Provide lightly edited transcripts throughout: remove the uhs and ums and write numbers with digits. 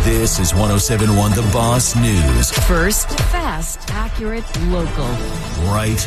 This is 107.1 The Boss News. First, fast, accurate, local. Right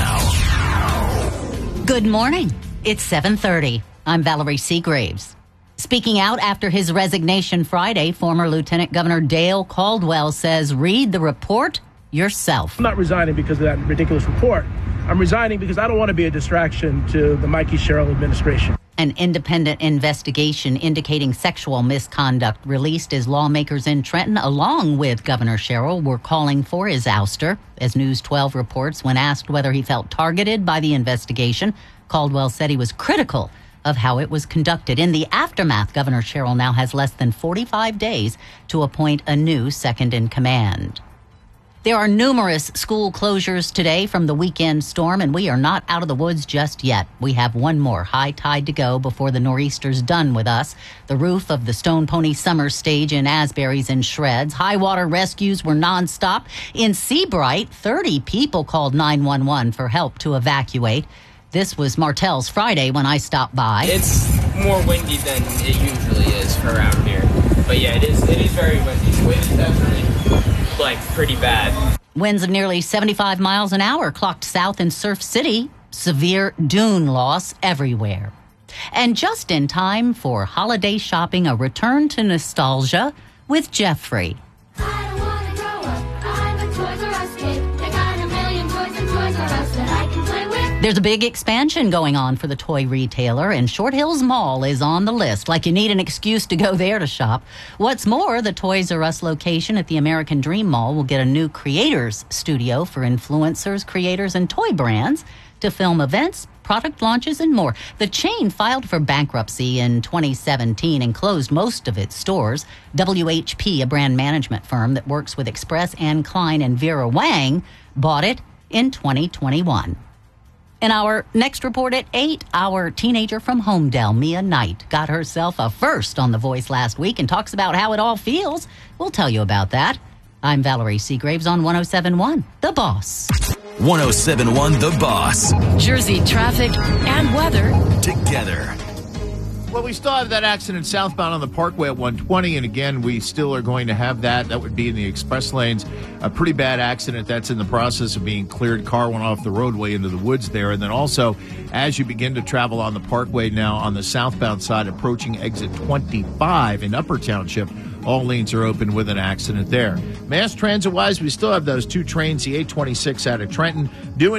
now. Good morning. It's 7:30. I'm Valerie Seagraves. Speaking out after his resignation Friday, former Lieutenant Governor Dale Caldwell says, read the report yourself. I'm not resigning because of that ridiculous report. I'm resigning because I don't want to be a distraction to the Mikey Sherrill administration. An independent investigation indicating sexual misconduct released as lawmakers in Trenton, along with Governor Sherrill, were calling for his ouster. As News 12 reports, when asked whether he felt targeted by the investigation, Caldwell said he was critical of how it was conducted. In the aftermath, Governor Sherrill now has less than 45 days to appoint a new second in command. There are numerous school closures today from the weekend storm, and we are not out of the woods just yet. We have one more high tide to go before the nor'easter's done with us. The roof of the Stone Pony Summer Stage in Asbury's in shreds. High water rescues were nonstop. In Seabright, 30 people called 911 for help to evacuate. This was Martell's Friday when I stopped by. It's more windy than it usually is for around here. But yeah, it is very windy. The wind is definitely pretty bad. Winds of nearly 75 miles an hour clocked south in Surf City. Severe dune loss everywhere. And just in time for holiday shopping, a return to nostalgia with Jeffrey. I don't want to grow up. I'm a Toys R Us kid. They got a million toys in Toys R Us that I can play with. There's a big expansion going on for the toy retailer, and Short Hills Mall is on the list, like you need an excuse to go there to shop. What's more, the Toys R Us location at the American Dream Mall will get a new creators studio for influencers, creators, and toy brands to film events, product launches, and more. The chain filed for bankruptcy in 2017 and closed most of its stores. WHP, a brand management firm that works with Express, Anne Klein, and Vera Wang, bought it in 2021. In our next report at 8, our teenager from Homedale, Mia Knight, got herself a first on The Voice last week and talks about how it all feels. We'll tell you about that. I'm Valerie Seagraves on 107.1 The Boss. 107.1 The Boss. Jersey traffic and weather Together. Well, we still have that accident southbound on the Parkway at 120, and again, we still are going to have that. That would be in the express lanes. A pretty bad accident that's in the process of being cleared. Car went off the roadway into the woods there. And then also, as you begin to travel on the Parkway now on the southbound side, approaching exit 25 in Upper Township, all lanes are open with an accident there. Mass transit-wise, we still have those two trains, the 826 out of Trenton, doing